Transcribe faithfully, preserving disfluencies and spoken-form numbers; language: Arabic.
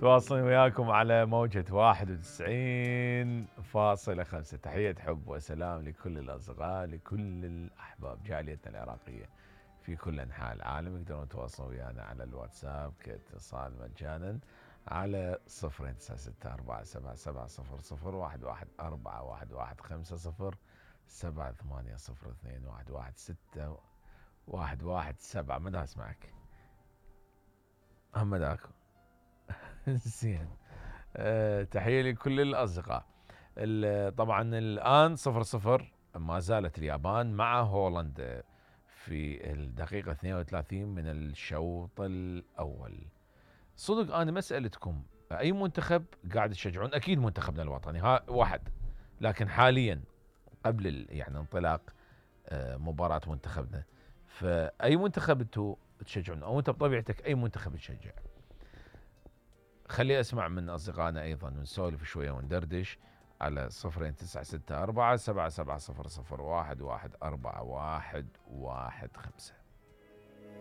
تواصلين وياكم على موجة واحد وتسعين فاصلة خمسة. تحية حب وسلام لكل الأصدقاء، لكل الأحباب، جاليتنا العراقية في كل أنحاء العالم. يقدرون يتواصلون ويانا على الواتساب كاتصال مجانا على صفر تسعة ستة أربعة سبعة سبعة صفر صفر واحد واحد أربعة واحد واحد خمسة صفر سبعة ثمانية صفر اثنين واحد واحد ستة واحد واحد سبعة. مدى اسمعك محمد اكو. زين. أه تحية لكل الأصدقاء. طبعا الآن صفر صفر، ما زالت اليابان مع هولندا في الدقيقة اثنين وثلاثين من الشوط الأول. صدق أنا مسألتكم أي منتخب قاعد تشجعون؟ أكيد منتخبنا الوطني ها واحد، لكن حاليا قبل يعني انطلاق مباراة منتخبنا، فأي منتخب انتوا تشجعون، أو أنت بطبيعتك أي منتخب تشجع؟ خلي أسمع من أصدقائنا أيضا، ونسولف شوية وندردش على صفرين تسعة ستة أربعة سبعة سبعة صفر صفر واحد واحد أربعة واحد واحد خمسة.